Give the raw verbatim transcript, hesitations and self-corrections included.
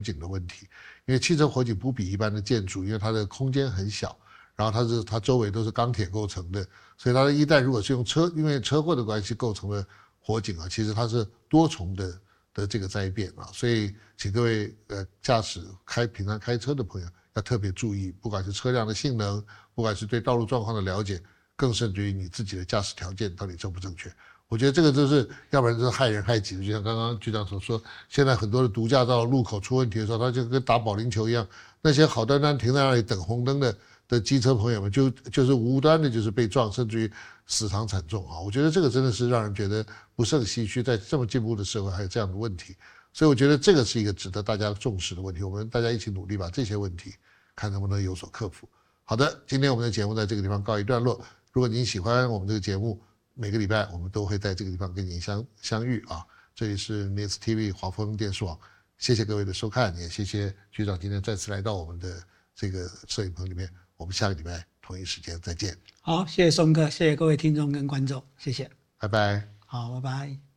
警的问题，因为汽车火警不比一般的建筑，因为它的空间很小，然后它是它周围都是钢铁构成的，所以它一旦如果是用车，因为车祸的关系构成的火警啊，其实它是多重的的这个灾变啊，所以请各位呃驾驶开平常开车的朋友要特别注意，不管是车辆的性能，不管是对道路状况的了解，更甚至于你自己的驾驶条件到底正不正确。我觉得这个就是要不然就是害人害己的，就像刚刚局长所说，现在很多的读驾照路口出问题的时候，他就跟打保龄球一样，那些好端端停在那里等红灯的的机车朋友们就就是无端的就是被撞，甚至于死伤惨重啊！我觉得这个真的是让人觉得不胜唏嘘，在这么进步的社会还有这样的问题，所以我觉得这个是一个值得大家重视的问题，我们大家一起努力把这些问题看能不能有所克服。好的，今天我们的节目在这个地方告一段落。如果您喜欢我们这个节目，每个礼拜我们都会在这个地方跟您相相遇啊！这里是 N E S T V 华丰电视网，谢谢各位的收看，也谢谢局长今天再次来到我们的这个摄影棚里面。我们下个礼拜同一时间再见。 好，谢谢松哥，谢谢各位听众跟观众，谢谢， 拜拜。 好，拜拜。